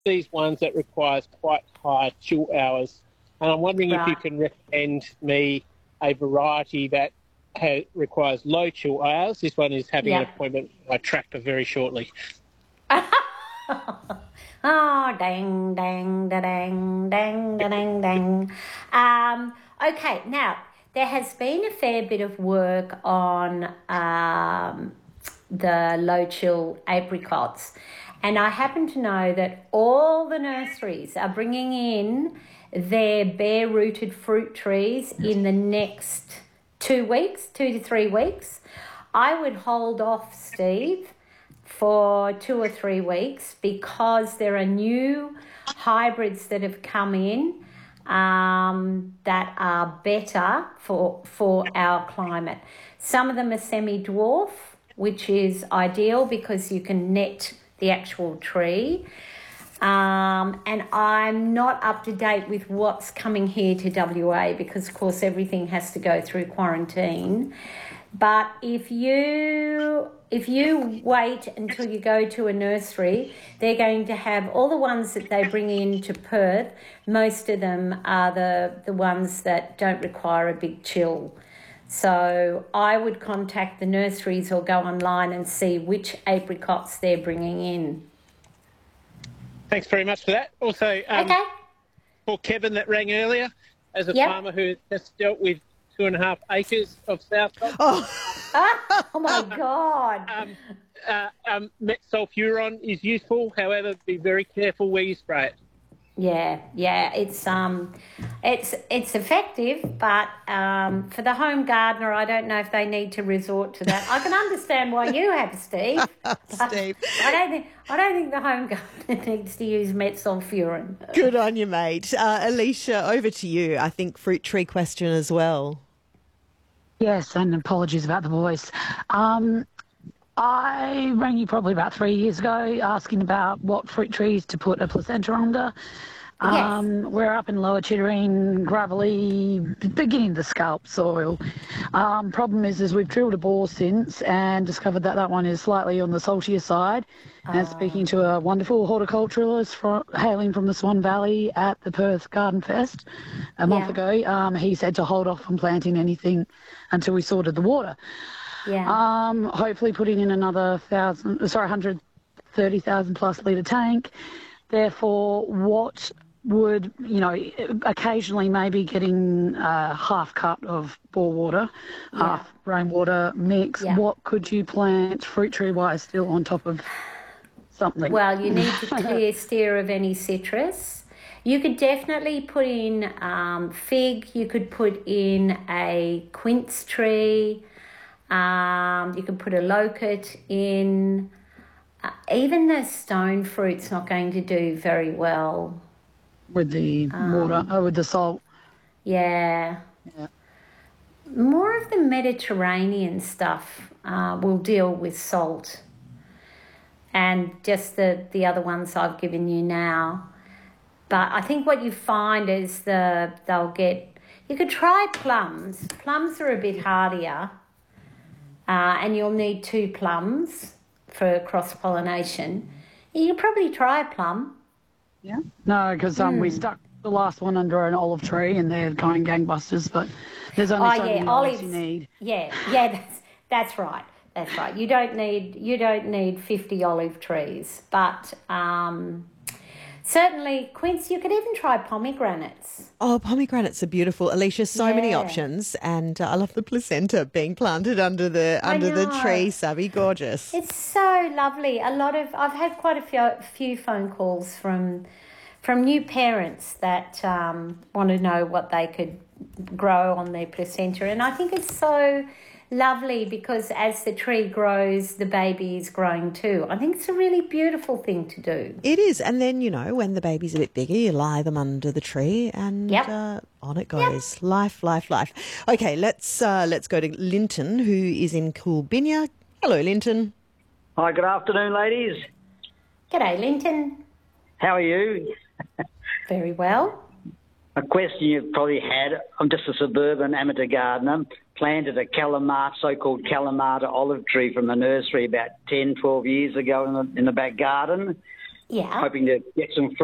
these ones that requires quite high chill hours, and I'm wondering if you can recommend me a variety that requires low chill hours. This one is having an appointment with my tractor very shortly. Oh, dang, dang, da, dang, dang, da, dang, dang. Okay, now, there has been a fair bit of work on the low-chill apricots, and I happen to know that all the nurseries are bringing in their bare-rooted fruit trees in the next 2 to 3 weeks. I would hold off, Steve, for 2 or 3 weeks because there are new hybrids that have come in that are better for our climate. Some of them are semi-dwarf, which is ideal because you can net the actual tree. And I'm not up to date with what's coming here to WA because, of course, everything has to go through quarantine. But if you wait until you go to a nursery, they're going to have all the ones that they bring into Perth. Most of them are the ones that don't require a big chill. So I would contact the nurseries or go online and see which apricots they're bringing in. Thanks very much for that. Also, for Kevin that rang earlier, as a farmer who has dealt with 2.5 acres of South Coast. Oh my God. Metsulfuron is useful. However, be very careful where you spray it. Yeah, it's effective, but for the home gardener, I don't know if they need to resort to that. I can understand why you have, Steve. Steve, I don't think the home gardener needs to use metsulfuron. Good on you, mate. Alicia, over to you. I think fruit tree question as well. Yes, and apologies about the voice. I rang you probably about 3 years ago asking about what fruit trees to put a placenta under. Yes. We're up in Lower Chittering, gravelly, beginning the scalp soil. Problem is we've drilled a bore since and discovered that one is slightly on the saltier side. And speaking to a wonderful horticulturalist hailing from the Swan Valley at the Perth Garden Fest a month ago, he said to hold off on planting anything until we sorted the water. Yeah. Hopefully putting in another 130,000 plus litre tank. Therefore, what would, occasionally maybe getting a half cup of bore water, half rainwater mix. Yeah. What could you plant fruit tree wise still on top of something? Well, you need to steer of any citrus. You could definitely put in fig. You could put in a quince tree. You could put a locust in. Even the stone fruit's not going to do very well. With the water, with the salt. Yeah. More of the Mediterranean stuff will deal with salt. And just the other ones I've given you now. But I think what you find is you could try plums. Plums are a bit hardier. And you'll need 2 plums for cross-pollination. You could probably try a plum. Yeah. No, because we stuck the last one under an olive tree and they're going gangbusters, but there's only so many olives you need. Yeah, that's right. That's right. You don't need 50 olive trees, but certainly quince. You could even try pomegranates. Oh, pomegranates are beautiful, Alicia. So many options, and I love the placenta being planted under the tree. Savvy, gorgeous. It's so lovely. I've had quite a few phone calls from new parents that want to know what they could grow on their placenta, and I think it's so lovely because as the tree grows, the baby is growing too. I think it's a really beautiful thing to do. It is. And then, when the baby's a bit bigger, you lie them under the tree and on it goes. Yep. Life. Okay, let's go to Linton, who is in Coolbinia. Hello, Linton. Hi, good afternoon, ladies. G'day, Linton. How are you? Very well. A question you've probably had. I'm just a suburban amateur gardener. Planted a so-called Kalamata olive tree from the nursery about 10, 12 years ago in the back garden. Yeah. hoping to get some